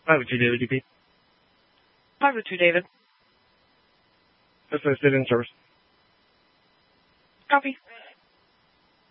502 David DP. 502 David. Assisted in service. Copy.